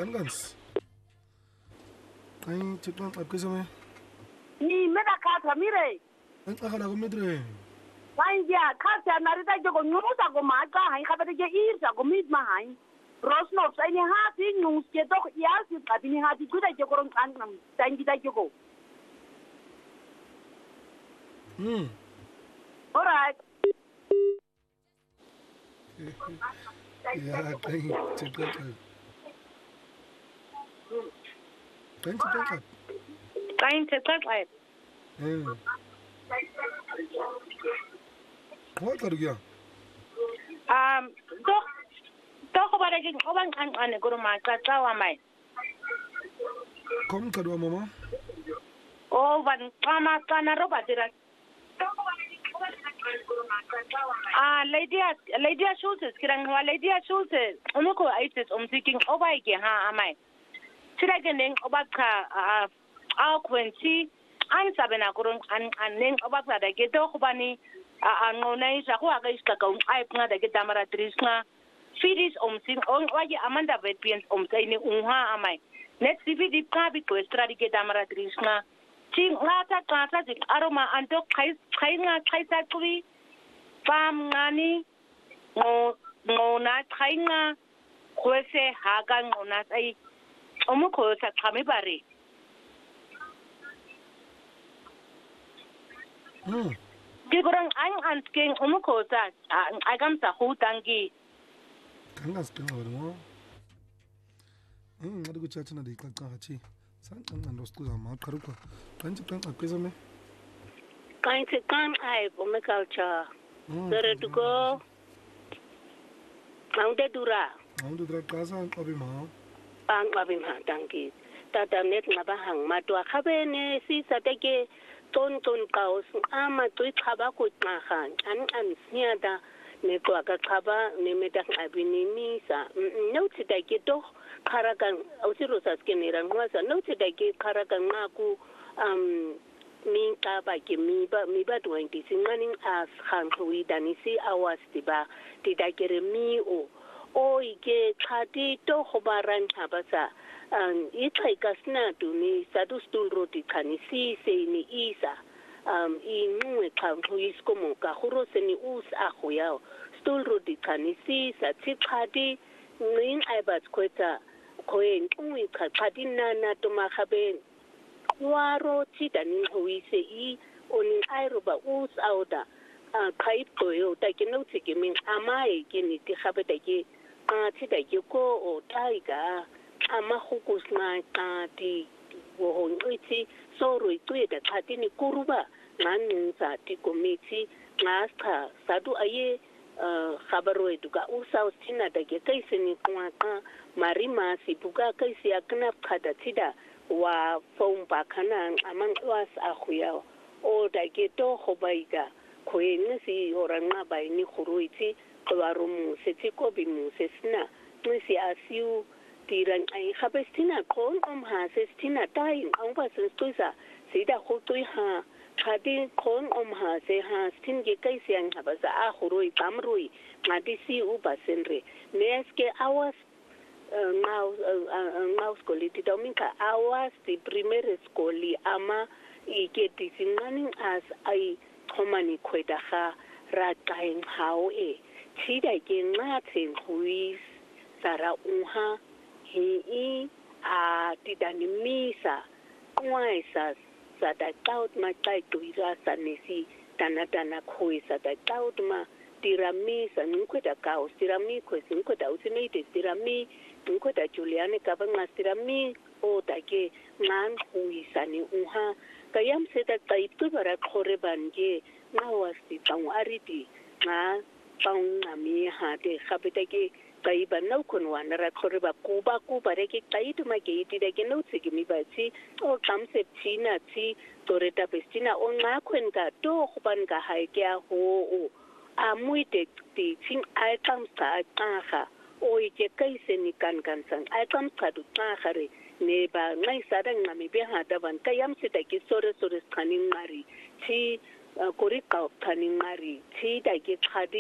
Gans. Ay, check lang up kasi may. Ni meda kata mire. Ang akala ko medre. Wanja kata narita jogo nusa go maka hai khabata je irsa go mid ma hai. Rosno sai ni hati nus ke tok yasi kabini hati kuda je koron kan nam tangi ta jogo. Alright. Ya, check lang up. Check up. Kain cetak ai. What are you? Dok ba daging obang an guru ma kawa mai. Kom kadwa mama. Oh, van kama kana roba dira. Lady Schultz kirang wa Lady Schultz umuko aites umsiking obaike ha amai. Tirageneng obaka akwenti an sabena kurun an neng obaka da ke to khubani angonai sa ko aga iska ka ai pnga da ke tamara trisna fidis umsing on waje amanda vetpiens umsaini unha amai next fidi ka bi ko stradi ke tamara trisna ting ngata kata dik aroma anto kai sa kwi pam ngani ngona kai nga kwese haga ngona sai umuko sa kami bare Gigurang ang king umuko sa agam sa hutangi. Kangas kang mo. Ngadu ko chacha na dikla ka hachi. San ang rostu za ma karuka. Kanchi kan akeza me. Kanchi kan ai culture. Dere to go. Ang de dura. Ang dura kaza ang abi ma. Ang abi ma tangi. Tata net na bahang matwa khabene si sa teke ton kaos ama tu khaba ko tmahan an sniada ne to ka khaba ne meta abini misa no tida ke to kharakan ausiro saskene rangwasa no tida ke kharakan ngaku min ka ba ke mi ba 20 singaning as khan khui danisi awas tiba tida ke mi o ike khati to khobaran thabasa ichai sna tu ni sadu stul roti khani si se ni isa inwe khantu iskomo ka khuro se ni us a khoya stul roti khani si sa chikhadi nin aibat kweta khoen unwi khadi na to ma khabe waro chi danin hui se I onin airoba us auda khai to yo ta ke no tsike min amae ke ni ti khabe ta ke chi ta ke ko o taiga ama hukus na ti wo ngiti soro itwe da khatini kuruba ngani sa ti komiti ngasta sadu aye khabaro eduka usa ustina da ke kaise ni kwa marima sibuka kaise akna khada tida wa phone ba kana amang was akhuya o da ke to khobaiga khoeng si oranga ba ni khuruiti kwarumu setiko bimu sesna nisi asiu tiran ai khabestina kon ha sestina tai ang ba senstuisa sida khutui ha khadi kon ha se ha stin ge kai siang ha ba a khurui kamrui ngadi si u ba senre neske awas now skoli ti dominka awas ti primary skoli ama ike ti singaning as ai khomani khweda kha ra kaeng hao tida ke ngaten huis sara unha hi a tidani misa kwaisa sa da taut ma tai tuira sanesi tanatana khoisa da taut ma tiramisa nkweda kaos tirami kwesi nkweda ultimate tirami nkweda juliane kabanga tirami o take ngan huisa ni unha kayam se da tai tu bara khore banje nawasti tang ariti nga tang ami ha de khabita ke kai ba nau kun wa na ra khore ba kuba re ke kai tu ma ke ti de ke no tsi mi ba tsi o kam se china tsi toreta pestina o nga khwen ka to khuban ka hai kya ho o a mui te ti sing ai kam sa ka o ke kai se ni kan san ai kam sa du ta khare ne ba ngai sa da ngami be ha da ban kayam se ta ke sore skhaning mari tsi kori ka khani mari tsi da ke khadi